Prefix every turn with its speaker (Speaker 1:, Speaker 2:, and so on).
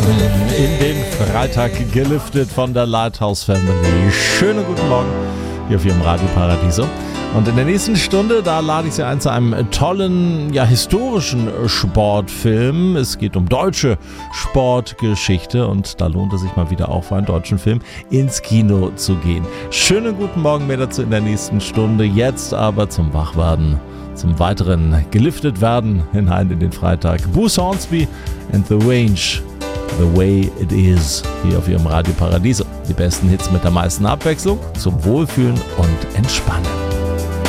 Speaker 1: in den Freitag geliftet von der Lighthouse Family. Schönen guten Morgen hier auf Ihrem Radio Paradiso. Und in der nächsten Stunde, da lade ich Sie ein zu einem tollen, historischen Sportfilm. Es geht um deutsche Sportgeschichte und da lohnt es sich mal wieder auch für einen deutschen Film ins Kino zu gehen. Schönen guten Morgen, mehr dazu in der nächsten Stunde. Jetzt aber zum Wachwerden, zum weiteren geliftet werden hinein in den Freitag. Bruce Hornsby and the Range, The Way It Is, hier auf Ihrem Radio Paradiso. Die besten Hits mit der meisten Abwechslung zum Wohlfühlen und Entspannen.